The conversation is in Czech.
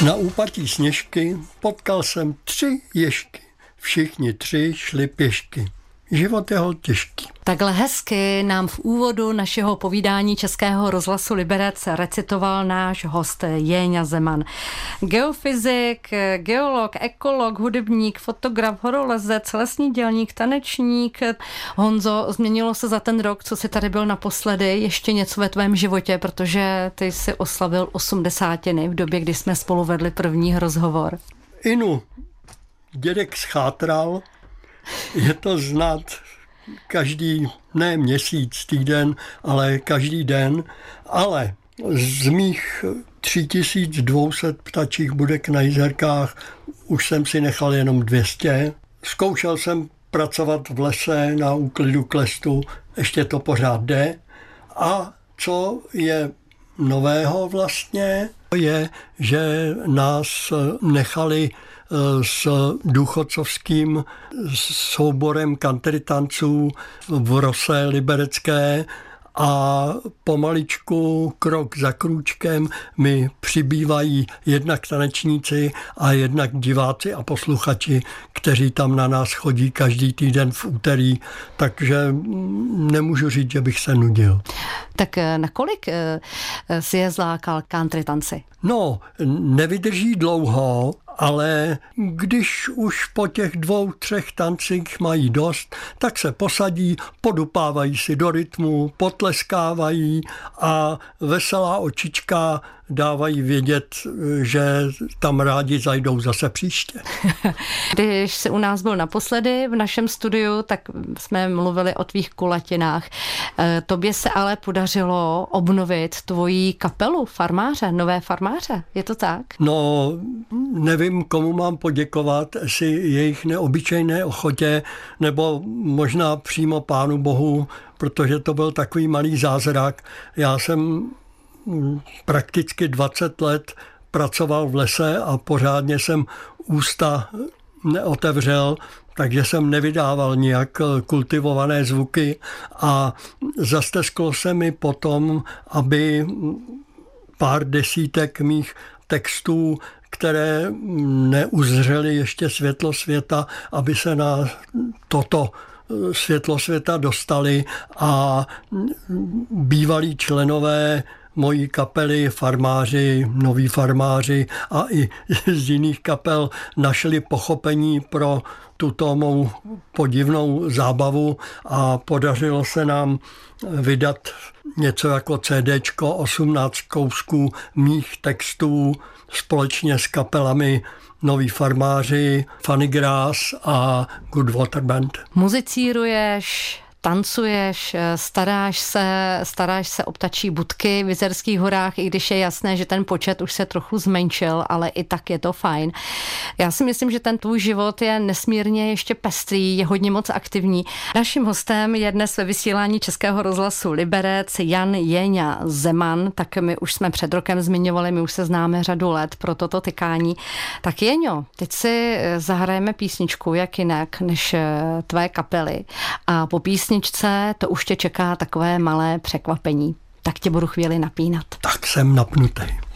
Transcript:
Na úpatí Sněžky potkal jsem 3 ježky. Všichni 3 šli pěšky. Život je hol těžký. Takhle hezky nám v úvodu našeho povídání Českého rozhlasu Liberec recitoval náš host Jéňa Zeman. Geofyzik, geolog, ekolog, hudebník, fotograf, horolezec, lesní dělník, tanečník. Honzo, změnilo se za ten rok, co jsi tady byl naposledy, ještě něco ve tvém životě, protože ty jsi oslavil 80 v době, kdy jsme spolu vedli první rozhovor. Inu, dědek schátral, je to znát každý, ne měsíc, týden, ale každý den, ale z mých 3200 ptačích budek na Jizerkách už jsem si nechal jenom 200. Zkoušel jsem pracovat v lese na úklidu k lestu, ještě to pořád jde. A co je nového vlastně, je, že nás nechali s důchodcovským souborem country tanců v Rose liberecké a pomaličku, krok za krůčkem mi přibývají jednak tanečníci a jednak diváci a posluchači, kteří tam na nás chodí každý týden v úterý, takže nemůžu říct, že bych se nudil. Tak nakolik si je zlákal country tanci? No, nevydrží dlouho, ale když už po těch 2-3 tancích mají dost, tak se posadí, podupávají si do rytmu, potleskávají a veselá očička dávají vědět, že tam rádi zajdou zase příště. Když jsi u nás byl naposledy v našem studiu, tak jsme mluvili o tvých kulatinách. Tobě se ale podařilo obnovit tvoji kapelu farmáře, nové farmáře. Je to tak? No, nevím, komu mám poděkovat, jestli jejich neobyčejné ochotě, nebo možná přímo Pánu Bohu, protože to byl takový malý zázrak. Já jsem prakticky 20 let pracoval v lese a pořádně jsem ústa neotevřel, takže jsem nevydával nijak kultivované zvuky a zastesklo se mi potom, aby pár desítek mých textů, které neuzřely ještě světlo světa, aby se na toto světlo světa dostali a bývalí členové mojí kapely, farmáři, noví farmáři a i z jiných kapel našli pochopení pro tuto mou podivnou zábavu a podařilo se nám vydat něco jako CDčko, 18 kousků mých textů společně s kapelami Noví farmáři, Funny Grass a Good Water Band. Muzicíruješ, tancuješ, staráš se o ptačí budky v Jizerských horách, i když je jasné, že ten počet už se trochu zmenšil, ale i tak je to fajn. Já si myslím, že ten tvůj život je nesmírně ještě pestrý, je hodně moc aktivní. Naším hostem je dnes ve vysílání Českého rozhlasu Liberec Jan Jéňa Zeman, tak my už jsme před rokem zmiňovali, my už se známe řadu let pro toto tykání. Tak Jéňo, teď si zahrajeme písničku, jak jinak, než tvé kapely. A po písničce to už tě čeká takové malé překvapení. Tak tě budu chvíli napínat. Tak jsem napnutý.